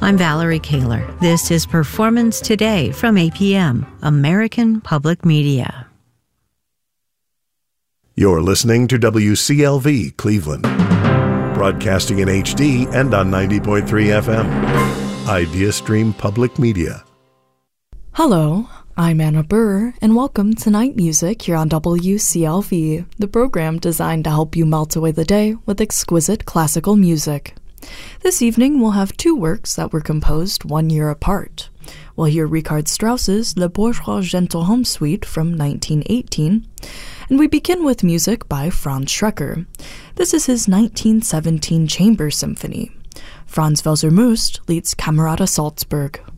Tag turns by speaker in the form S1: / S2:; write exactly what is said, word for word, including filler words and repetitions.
S1: I'm Valerie Kaler. This is Performance Today from A P M, American Public Media.
S2: You're listening to W C L V Cleveland, broadcasting in H D and on ninety point three F M. IdeaStream Public Media.
S3: Hello, I'm Anna Burr, and welcome to Night Music here on W C L V, the program designed to help you melt away the day with exquisite classical music. This evening, we'll have two works that were composed one year apart. We'll hear Richard Strauss's Le Bourgeois Gentilhomme Suite from nineteen eighteen, and we begin with music by Franz Schreker. This is his nineteen seventeen Chamber Symphony. Franz Welser-Möst leads Camerata Salzburg.